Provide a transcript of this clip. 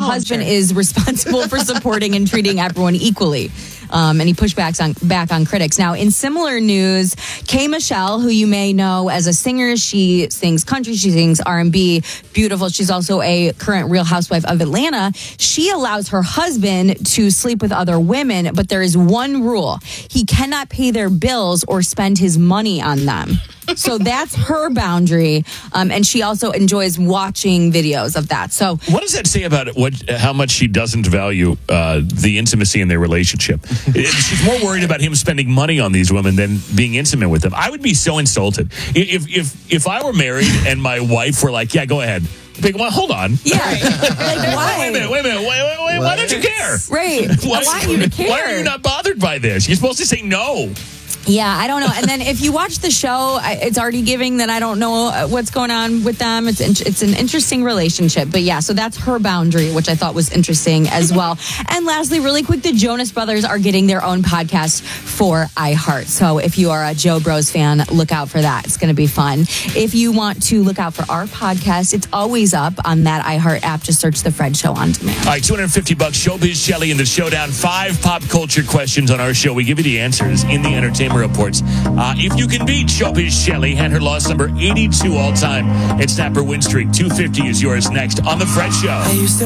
husband is responsible for supporting and treating everyone equally. And he pushed back on critics. Now, in similar news, K. Michelle, who you may know as a singer, she sings country, she sings R&B, beautiful. She's also a current Real Housewife of Atlanta. She allows her husband to sleep with other women, but there is one rule. He cannot pay their bills or spend his money on them. So that's her boundary. And she also enjoys watching videos of that. So what does that say about how much she doesn't value the intimacy in their relationship? She's more worried about him spending money on these women than being intimate with them. I would be so insulted. If I were married and my wife were like, yeah, go ahead. Well, hold on. Yeah. Like, why? Wait a minute. Wait. Why don't you care? Right. I want you to care. Why are you not bothered by this? You're supposed to say no. Yeah, I don't know. And then if you watch the show, it's already giving that I don't know what's going on with them. It's an interesting relationship. But yeah, so that's her boundary, which I thought was interesting as well. And lastly, really quick, the Jonas Brothers are getting their own podcast for iHeart. So if you are a Joe Bros fan, look out for that. It's going to be fun. If you want to look out for our podcast, it's always up on that iHeart app. Just search The Fred Show on demand. All right, $250. Showbiz Shelly in the showdown. 5 pop culture questions on our show. We give you the answers in the entertainment reports. If you can beat Showbiz Shelly and her loss number 82 all time and snap her win streak, $250 is yours next on The Fred Show.